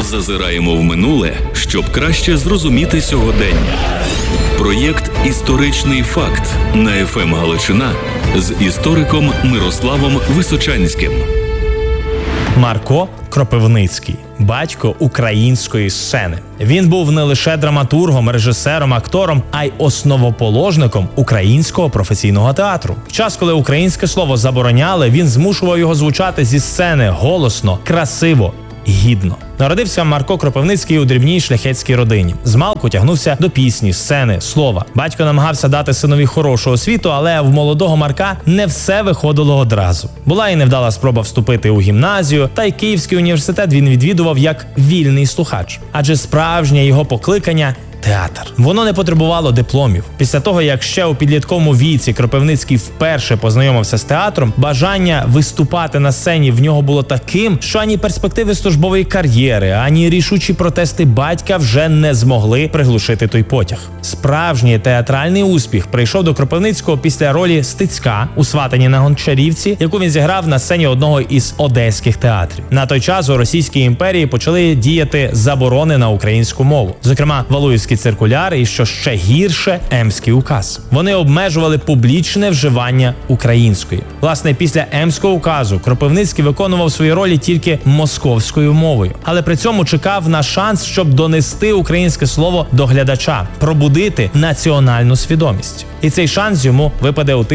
Зазираємо в минуле, щоб краще зрозуміти сьогодення. Проєкт «Історичний факт» на ФМ Галичина з істориком Мирославом Височанським. Марко Кропивницький – батько української сцени. Він був не лише драматургом, режисером, актором, а й основоположником українського професійного театру. В час, коли українське слово забороняли, він змушував його звучати зі сцени голосно, красиво, гідно. Народився Марко Кропивницький у дрібній шляхетській родині. Змалку тягнувся до пісні, сцени, слова. Батько намагався дати синові хорошу освіту, але в молодого Марка не все виходило одразу. Була і невдала спроба вступити у гімназію, та й Київський університет він відвідував як вільний слухач. Адже справжнє його покликання – театр. Воно не потребувало дипломів. Після того, як ще у підлітковому віці Кропивницький вперше познайомився з театром, бажання виступати на сцені в нього було таким, що ані перспективи службової кар'єри, ані рішучі протести батька вже не змогли приглушити той потяг. Справжній театральний успіх прийшов до Кропивницького після ролі Стецька у «Сватані на Гончарівці», яку він зіграв на сцені одного із одеських театрів. На той час у Російській імперії почали діяти заборони на українську мову. Зокрема, Валуївський циркуляр і, що ще гірше, Емський указ. Вони обмежували публічне вживання української. Власне, після Емського указу Кропивницький виконував свої ролі тільки московською мовою. Але при цьому чекав на шанс, щоб донести українське слово до глядача, пробудити національну свідомість. І цей шанс йому випаде у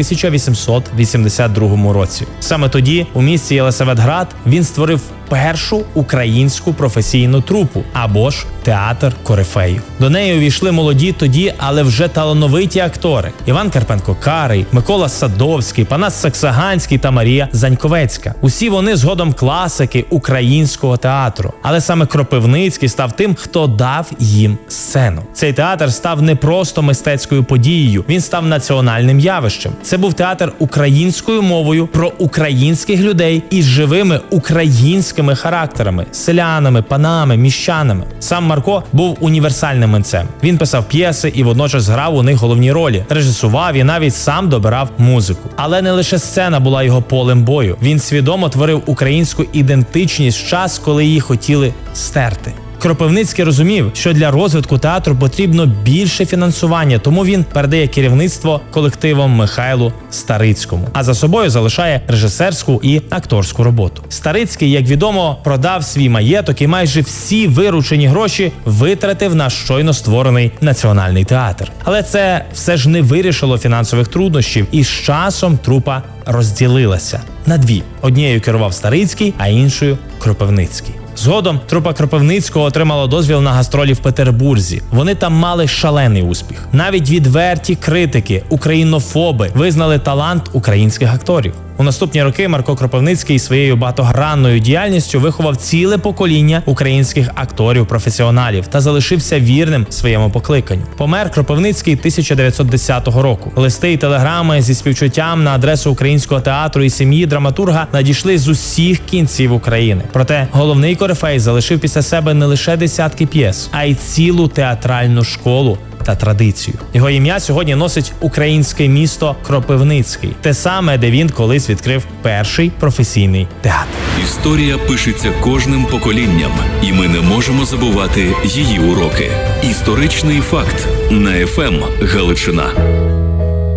1882 році. Саме тоді, у місті Єлисаветград, він створив першу українську професійну трупу, або ж театр корифеїв. До неї увійшли молоді тоді, але вже талановиті актори: Іван Карпенко-Карий, Микола Садовський, Панас Саксаганський та Марія Заньковецька. Усі вони згодом класики українського театру. Але саме Кропивницький став тим, хто дав їм сцену. Цей театр став не просто мистецькою подією, він став національним явищем. Це був театр українською мовою про українських людей із живими українськими характерами – селянами, панами, міщанами. Сам Марко був універсальним митцем. Він писав п'єси і водночас грав у них головні ролі, режисував і навіть сам добирав музику. Але не лише сцена була його полем бою. Він свідомо творив українську ідентичність в час, коли її хотіли стерти. Кропивницький розумів, що для розвитку театру потрібно більше фінансування, тому він передає керівництво колективом Михайлу Старицькому, а за собою залишає режисерську і акторську роботу. Старицький, як відомо, продав свій маєток і майже всі виручені гроші витратив на щойно створений національний театр. Але це все ж не вирішило фінансових труднощів, і з часом трупа розділилася на дві. Однією керував Старицький, а іншою – Кропивницький. Згодом трупа Кропивницького отримала дозвіл на гастролі в Петербурзі. Вони там мали шалений успіх. Навіть відверті критики, українофоби визнали талант українських акторів. У наступні роки Марко Кропивницький своєю багатогранною діяльністю виховав ціле покоління українських акторів-професіоналів та залишився вірним своєму покликанню. Помер Кропивницький 1910 року. Листи і телеграми зі співчуттям на адресу українського театру і сім'ї драматурга надійшли з усіх кінців України. Проте головний корифей залишив після себе не лише десятки п'єс, а й цілу театральну школу та традицію. Його ім'я сьогодні носить українське місто Кропивницький, те саме, де він колись відкрив перший професійний театр. Історія пишеться кожним поколінням, і ми не можемо забувати її уроки. Історичний факт на ФМ Галичина.